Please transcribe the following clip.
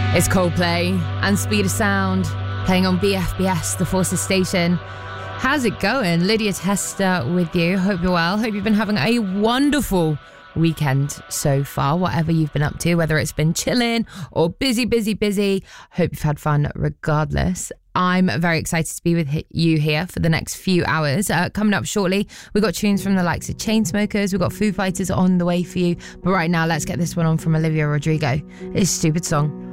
It's Coldplay and Speed of Sound playing on BFBS, the Forces station. How's it going? Lydia Tester with you. Hope you're well. Hope you've been having a wonderful weekend so far, whatever you've been up to, whether it's been chilling or busy. Hope you've had fun regardless. I'm very excited to be with you here for the next few hours. Coming up shortly, we've got tunes from the likes of Chainsmokers, we've got Foo Fighters on the way for you. But right now, let's get this one on from Olivia Rodrigo. It's Stupid Song.